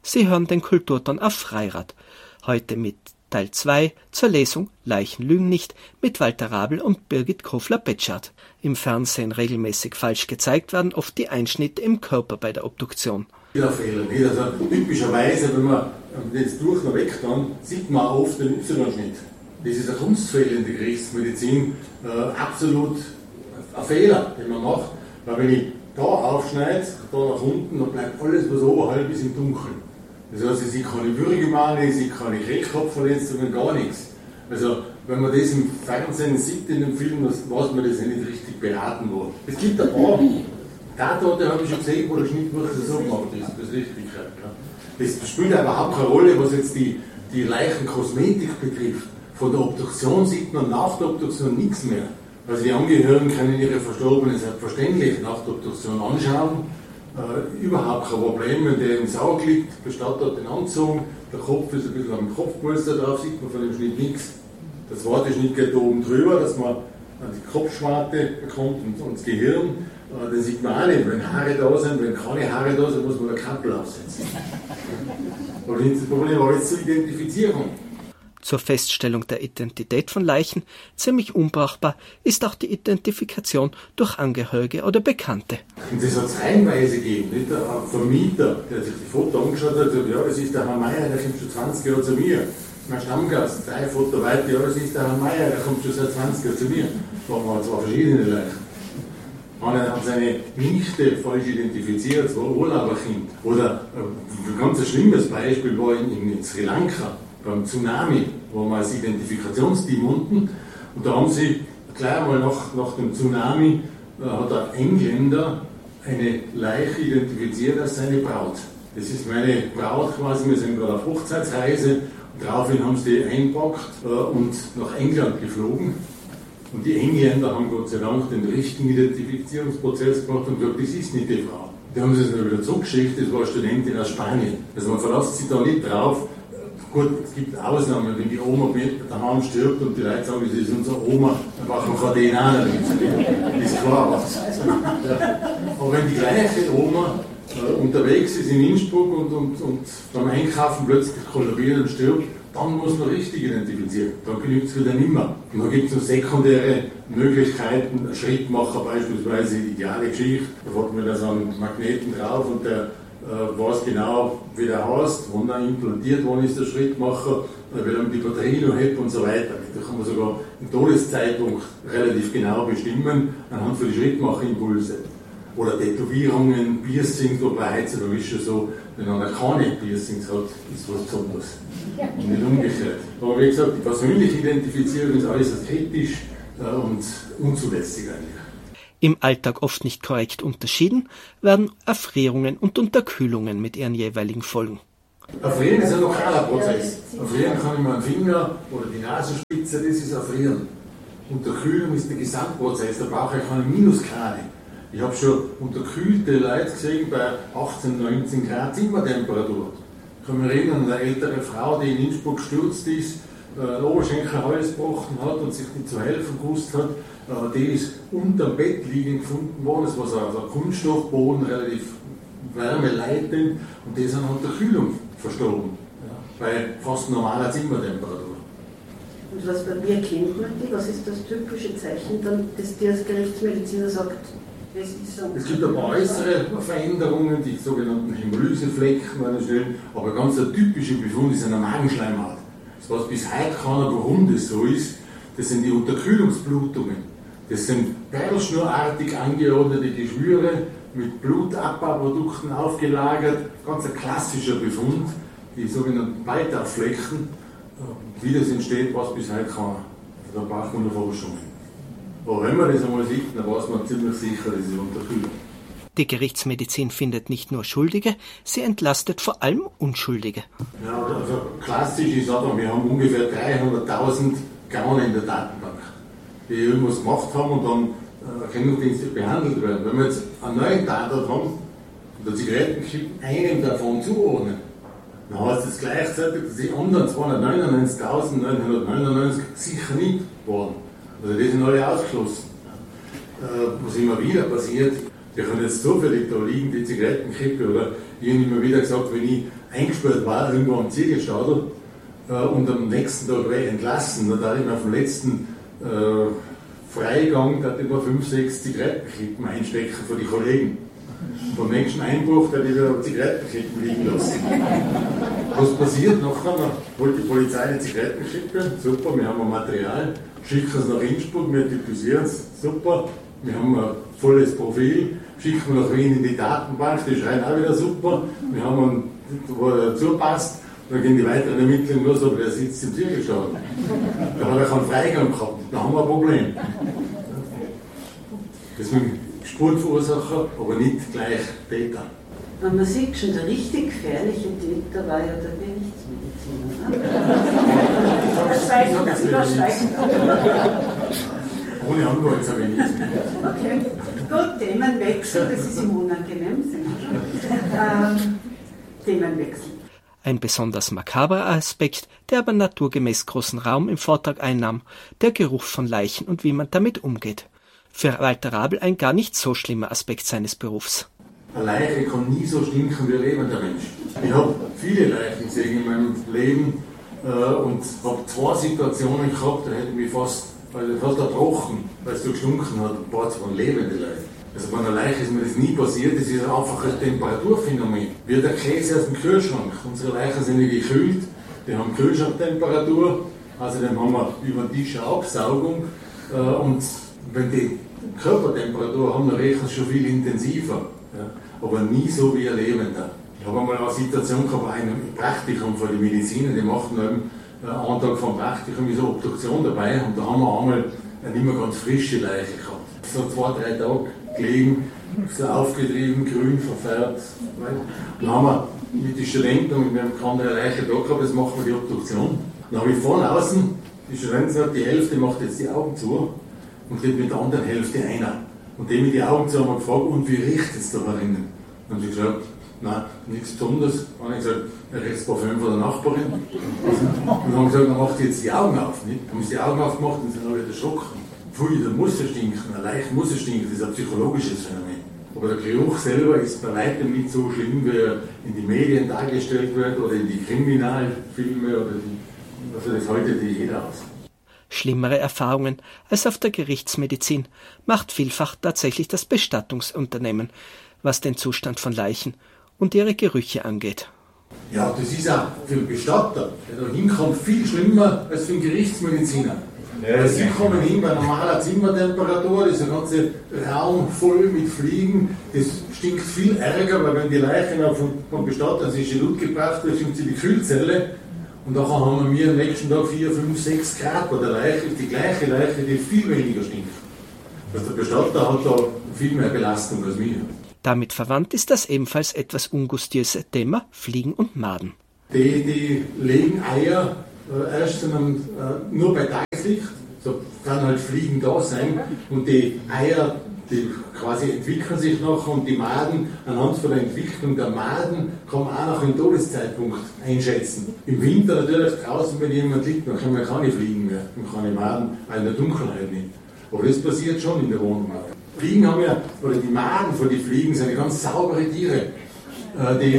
Sie hören den Kulturton auf Freirad. Heute mit Teil 2 zur Lesung Leichen lügen nicht mit Walter Rabl und Birgit Kofler-Betschart. Im Fernsehen regelmäßig falsch gezeigt werden oft die Einschnitte im Körper bei der Obduktion. Fehler nicht. Also typischerweise, wenn man jetzt durch und weg dann, sieht man oft den Y-Schnitt. Das ist ein Kunstfehler in der Gerichtsmedizin, absolut ein Fehler, den man macht. Weil wenn ich da aufschneide, da nach unten, dann bleibt alles, was oberhalb ist, im Dunkeln. Das heißt, ich sehe keine Würgemale, ich sehe keine Kehlkopfverletzungen, gar nichts. Also, wenn man das im Fernsehen sieht, in dem Film, weiß man das nicht richtig beraten worden. Es gibt ein paar Tatorte, habe ich schon gesehen, wo der Schnitt wirklich so gemacht ist, das ist richtig. Ja. Das spielt aber überhaupt keine Rolle, was jetzt die Leichenkosmetik betrifft. Von der Obduktion sieht man nach der Obduktion nichts mehr. Also die Angehörigen können ihre Verstorbenen selbstverständlich nach der Obduktion anschauen. Überhaupt kein Problem, wenn der im Sarg liegt, Bestatter hat den angezogen, der Kopf ist ein bisschen am Kopfpolster drauf, sieht man von dem Schnitt nichts. Der zweite Schnitt geht da oben drüber, dass man die Kopfschwarte bekommt und das Gehirn. Den sieht man auch nicht, wenn Haare da sind, wenn keine Haare da sind, muss man eine Kappel aufsetzen. Aber das Problem war jetzt zur Identifizierung. Zur Feststellung der Identität von Leichen ziemlich unbrauchbar ist auch die Identifikation durch Angehörige oder Bekannte. Und das hat es reihenweise gegeben. Nicht? Ein Vermieter, der sich die Foto angeschaut hat, sagt, ja, das ist der Herr Meier, der kommt schon 20 Jahre zu mir. Mein Stammgast, 3 Foto weiter, ja, das ist der Herr Meier, der kommt schon seit 20 Jahren zu mir. Da waren zwei verschiedene Leichen. Einer hat seine Nichte falsch identifiziert, das war ein Urlauberkind. Oder ein ganz schlimmes Beispiel war in Sri Lanka, beim Tsunami, wo wir als Identifikationsteam unten, und da haben sie gleich mal nach dem Tsunami, hat ein Engländer eine Leiche identifiziert als seine Braut. Das ist meine Braut quasi, wir sind gerade auf Hochzeitsreise, und daraufhin haben sie die einpackt und nach England geflogen. Und die Engländer haben Gott sei Dank den richtigen Identifizierungsprozess gemacht und gesagt, das ist nicht die Frau. Die haben sie es dann wieder zurückgeschickt, das war eine Studentin aus Spanien. Also man verlässt sich da nicht drauf. Gut, es gibt Ausnahmen, wenn die Oma daheim stirbt und die Leute sagen, das ist unsere Oma, dann brauchen wir keine DNA damit. Das ist klar. Aber wenn die gleiche Oma unterwegs ist in Innsbruck und beim Einkaufen plötzlich kollabiert und stirbt, dann muss man richtig identifizieren. Dann genügt es wieder nicht mehr. Und dann gibt es noch sekundäre Möglichkeiten, Schrittmacher beispielsweise, ideale Geschichte, da hat man da so einen Magneten drauf und der weiß genau, wie der heißt, wann er implantiert worden ist, der Schrittmacher, wie lange die Batterie noch hat und so weiter. Da kann man sogar den Todeszeitpunkt relativ genau bestimmen, anhand von den Schrittmachimpulse. Oder Tätowierungen, Piercings, wobei heutzutage ist schon so, wenn einer keine Piercings hat, ist was Besonderes. Und nicht umgekehrt. Aber wie gesagt, die persönliche Identifizierung ist äußerst kritisch und unzulässig eigentlich. Im Alltag oft nicht korrekt unterschieden werden Erfrierungen und Unterkühlungen mit ihren jeweiligen Folgen. Erfrieren ist ein lokaler Prozess. Erfrieren kann ich mir am Finger oder die Nasenspitze, das ist Erfrieren. Unterkühlung ist der Gesamtprozess, da brauche ich keine Minusgrade. Ich habe schon unterkühlte Leute gesehen bei 18, 19 Grad Zimmertemperatur. Ich kann mich erinnern an eine ältere Frau, die in Innsbruck gestürzt ist, den Oberschenkelhals gebrochen hat und sich nicht zu helfen gewusst hat. Die ist unterm Bett liegend gefunden worden. Es war so ein Kunststoffboden, relativ wärmeleitend, und die ist an Unterkühlung verstorben. Ja, bei fast normaler Zimmertemperatur. Und wie erkennt man die? Was ist das typische Zeichen, dann, dass der Gerichtsmediziner sagt, das ist so? Es gibt ein paar äußere Veränderungen, die sogenannten Hämolyseflecken, aber ganz ein typischer Befund ist eine Magenschleimhaut. Das weiß bis heute keiner, warum das so ist. Das sind die Unterkühlungsblutungen. Das sind perlschnurartig angeordnete Geschwüre mit Blutabbau-Produkten aufgelagert. Ganz ein klassischer Befund, die sogenannten Beitarflecken. Wie das entsteht, weiß bis heute keiner. Da braucht man noch Forschungen. Aber wenn man das einmal sieht, dann weiß man ziemlich sicher, das ist Unterkühlung. Die Gerichtsmedizin findet nicht nur Schuldige, sie entlastet vor allem Unschuldige. Ja, also klassisch ist aber, wir haben ungefähr 300.000 Gauner in der Datenbank, die irgendwas gemacht haben und dann erkennungsdienstlich behandelt werden. Wenn wir jetzt einen neuen Tatort haben und der Zigarettengeschick einem davon zuordnen, dann heißt das gleichzeitig, dass die anderen 299.999 sicher nicht waren. Also die sind alle ausgeschlossen. Was immer wieder passiert, Die kann jetzt zufällig da liegen, die Zigarettenkippe, oder ich habe immer wieder gesagt, wenn ich eingesperrt war, irgendwo am Ziegelstadel und am nächsten Tag wäre ich entlassen, dann darf ich mir auf dem letzten Freigang nur 5, 6 Zigarettenkippen einstecken für die Kollegen. Und beim nächsten Einbruch darf ich wieder Zigarettenkippen liegen lassen. Was passiert nachher? Man holt die Polizei eine Zigarettenkippe, super, wir haben ein Material, schicken es nach Innsbruck, wir typisieren es, super, wir haben ein volles Profil, schicken wir nach Wien in die Datenbank, die schreien auch wieder super, wir haben einen, wo er dazu passt, dann gehen die weiteren Ermittlungen los, aber der sitzt im Ziegelstadel. Da hat er keinen Freigang gehabt, da haben wir ein Problem. Deswegen Spurenverursacher, aber nicht gleich Täter. Man sieht schon, der richtig gefährliche Täter war ja der Gerichtsmediziner. Ne? Überschreiten. Ohne Anwalt, sage ich nicht. Okay, gut, Themenwechsel, das ist im unangenehm. Themenwechsel. Ein besonders makaberer Aspekt, der aber naturgemäß großen Raum im Vortrag einnahm, der Geruch von Leichen und wie man damit umgeht. Für Walter Rabl ein gar nicht so schlimmer Aspekt seines Berufs. Eine Leiche kann nie so stinken wie ein lebender Mensch. Ich habe viele Leichen gesehen in meinem Leben und habe 2 Situationen gehabt, da hätte ich mich fast erbrochen, weil es so gestunken hat. Ein paar waren lebende Leichen. Also bei einer Leiche ist mir das nie passiert, das ist einfach ein Temperaturphänomen. Wie der Käse aus dem Kühlschrank. Unsere Leichen sind nicht gekühlt, die haben Kühlschranktemperatur, außerdem haben wir über den Tisch eine Absaugung und wenn die Körpertemperatur haben, dann riechen sie schon viel intensiver, ja, aber nie so wie ein Lebender. Ich habe einmal eine Situation gehabt, ein Praktikum für die Mediziner, die machten eben einen Tag vom Praktikum so eine Obduktion dabei und da haben wir einmal eine nicht mehr ganz frische Leiche gehabt. So 2, 3 Tage gelegen, so aufgetrieben, grün, verfärbt. Dann haben wir mit den Studenten und wir haben keine Leiche da gehabt, jetzt machen wir die Obduktion. Dann habe ich vorne außen, die Studenten gesagt, die Hälfte macht jetzt die Augen zu und geht mit der anderen Hälfte einer. Und die mit die Augen zu haben wir gefragt, und wie riecht es da drinnen? Dann haben sie gesagt, nein, nichts Besonderes. Dann habe ich gesagt, er riecht das Parfüm von der Nachbarin. Und dann haben sie gesagt, dann macht sie jetzt die Augen auf. Nicht? Dann haben sie die Augen aufgemacht und sind dann wieder erschrocken. Pfui, da muss er stinken, eine Leiche muss er stinken, das ist ein psychologisches Phänomen. Aber der Geruch selber ist bei weitem nicht so schlimm, wie er in die Medien dargestellt wird oder in die Kriminalfilme oder also das haltet jeder aus. Schlimmere Erfahrungen als auf der Gerichtsmedizin macht vielfach tatsächlich das Bestattungsunternehmen, was den Zustand von Leichen und ihre Gerüche angeht. Ja, das ist auch für den Bestatter, der da hinkommt, viel schlimmer als für den Gerichtsmediziner. Weil sie kommen hin bei normaler Zimmertemperatur, dieser ganze Raum voll mit Fliegen, das stinkt viel ärger, weil wenn die Leiche vom Bestatter ins Institut gebracht wird, stinkt sie die Kühlzelle. Und nachher haben wir am nächsten Tag 4, 5, 6 Grad bei der Leiche, ist die gleiche Leiche, die viel weniger stinkt. Also der Bestatter hat da viel mehr Belastung als wir. Damit verwandt ist das ebenfalls etwas ungustiöse Thema Fliegen und Maden. Die legen Eier erst nur bei Tageslicht, so kann halt Fliegen da sein und die Eier, die quasi entwickeln sich noch und die Maden, anhand von der Entwicklung der Maden, kann man auch noch den Todeszeitpunkt einschätzen. Im Winter natürlich draußen, wenn jemand liegt, dann kann man keine Fliegen mehr und keine Maden, auch in der Dunkelheit nicht. Aber das passiert schon in der Wohnung. Fliegen haben ja, oder die Maden von den Fliegen sind ganz saubere Tiere. Die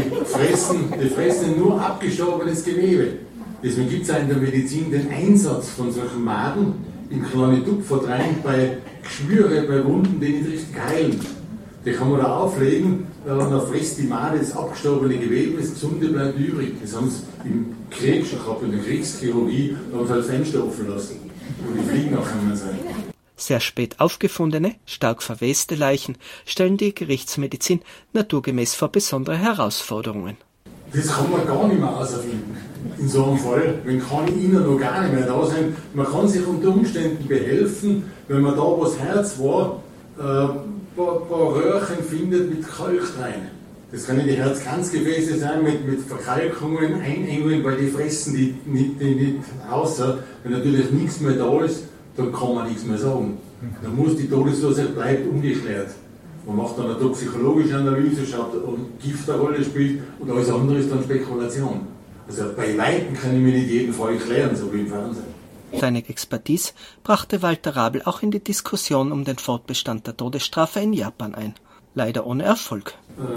fressen nur abgestorbenes Gewebe. Deswegen gibt es auch in der Medizin den Einsatz von solchen Maden in kleine Tupfer rein bei Geschwüre, bei Wunden, die nicht richtig heilen. Die kann man da auflegen und dann frisst die Made das abgestorbene Gewebe, das Gesunde bleibt übrig. Das haben sie im Krieg schon gehabt, in der Kriegschirurgie, da haben sie halt Fenster offen lassen, wo die Fliegen auch kommen sein. Sehr spät aufgefundene, stark verweste Leichen stellen die Gerichtsmedizin naturgemäß vor besondere Herausforderungen. Das kann man gar nicht mehr auserfinden. In so einem Fall, wenn keine Innenorgane mehr da sind, man kann sich unter Umständen behelfen, wenn man da, wo das Herz war, ein paar Röhrchen findet mit Kalk rein. Das können die Herzkranzgefäße sein mit Verkalkungen, Einengung, weil die fressen die nicht außer. Wenn natürlich nichts mehr da ist, dann kann man nichts mehr sagen. Dann muss die Todesursache bleibt ungeklärt. Man macht dann eine toxikologische Analyse, schaut, ob Gift eine Rolle spielt und alles andere ist dann Spekulation. Also bei Weitem kann ich mir nicht jeden Fall klären, so wie im Fernsehen. Seine Expertise brachte Walter Rabl auch in die Diskussion um den Fortbestand der Todesstrafe in Japan ein. leider ohne Erfolg.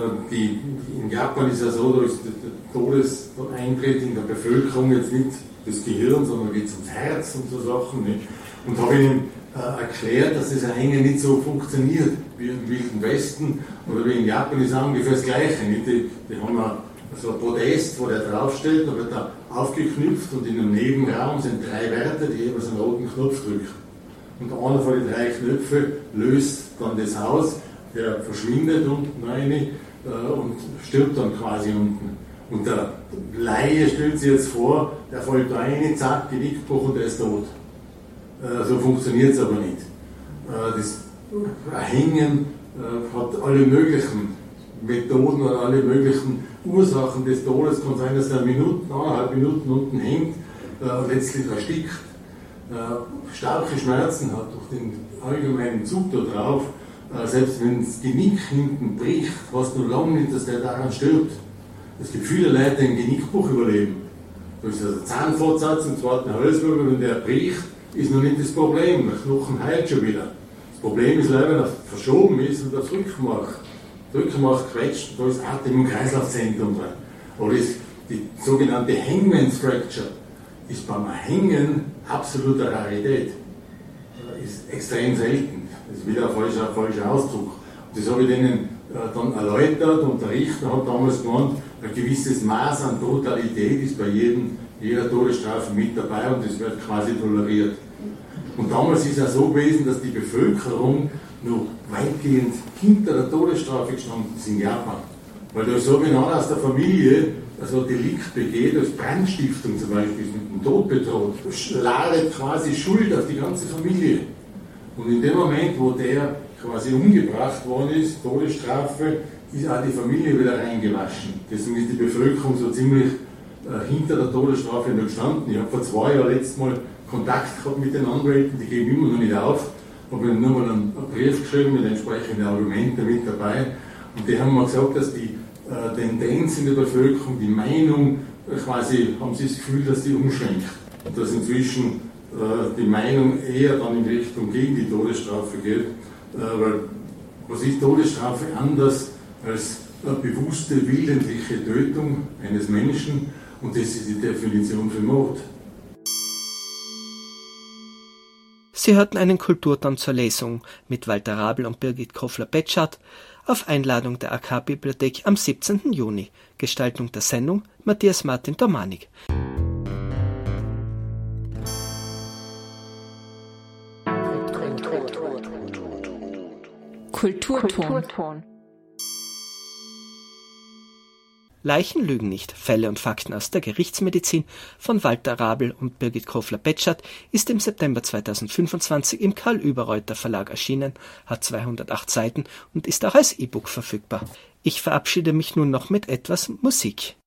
In Japan ist ja so, da ist der Todeseintritt in der Bevölkerung jetzt nicht das Gehirn, sondern geht ums Herz und so Sachen. Nicht? Und habe ihnen erklärt, dass das Hängen nicht so funktioniert wie im Wilden Westen oder wie in Japan, ist auch ungefähr das Gleiche. Nicht? Die haben so ein Podest, wo der draufsteht, da wird er aufgeknüpft und in einem Nebenraum sind 3 Wärter, die jeweils einen roten Knopf drücken. Und einer von den 3 Knöpfen löst dann das Haus, der verschwindet unten rein und stirbt dann quasi unten. Und der Laie stellt sich jetzt vor, der fällt rein, zack, Genickbruch und der ist tot. So funktioniert es aber nicht. Das Hängen hat alle möglichen Methoden oder alle möglichen Ursachen des Todes. Kann sein, dass er 1,5 Minuten unten hängt und letztlich erstickt. Starke Schmerzen hat durch den allgemeinen Zug da drauf. Selbst wenn das Genick hinten bricht, hast du lange nicht, dass der daran stirbt. Es gibt viele Leute, die einen Genickbruch überleben. Da ist also ein Zahnfortsatz im zweiten Halswirbel, wenn der bricht, ist noch nicht das Problem. Der Knochen heilt schon wieder. Das Problem ist leider, wenn er verschoben ist und das Rückenmark quetscht, da ist Atem- und Kreislaufzentrum drin. Aber die sogenannte Hangman's Fracture ist beim Hängen absolute Rarität. Ist extrem selten. Das ist wieder ein falscher Ausdruck. Und das habe ich denen dann erläutert und der Richter hat damals gemeint, ein gewisses Maß an Totalität ist bei jeder Todesstrafe mit dabei und das wird quasi toleriert. Und damals ist es auch so gewesen, dass die Bevölkerung noch weitgehend hinter der Todesstrafe gestanden ist in Japan. Weil da so genau aus der Familie also Delikt begeht, als Brandstiftung zum Beispiel, ist mit dem Tod bedroht, ladet quasi Schuld auf die ganze Familie. Und in dem Moment, wo der quasi umgebracht worden ist, Todesstrafe, ist auch die Familie wieder reingewaschen. Deswegen ist die Bevölkerung so ziemlich hinter der Todesstrafe noch gestanden. Ich habe vor 2 Jahren letztes Mal Kontakt gehabt mit den Anwälten, die geben immer noch nicht auf. Ich habe ihnen nur mal einen Brief geschrieben mit entsprechenden Argumenten mit dabei. Und die haben mir gesagt, dass die Tendenz in der Bevölkerung, die Meinung, quasi haben sie das Gefühl, dass die umschwenkt. Und dass inzwischen die Meinung eher dann in Richtung gegen die Todesstrafe geht. Weil was ist Todesstrafe anders als eine bewusste, willentliche Tötung eines Menschen? Und das ist die Definition für Mord. Sie hörten einen Kulturton zur Lesung mit Walter Rabl und Birgit Kofler-Petschardt auf Einladung der AK-Bibliothek am 17. Juni. Gestaltung der Sendung Matthias Martin Domanik. Kulturton. Leichen lügen nicht. Fälle und Fakten aus der Gerichtsmedizin von Walter Rabl und Birgit Kofler-Petschardt ist im September 2025 im Karl-Überreuter Verlag erschienen, hat 208 Seiten und ist auch als E-Book verfügbar. Ich verabschiede mich nun noch mit etwas Musik.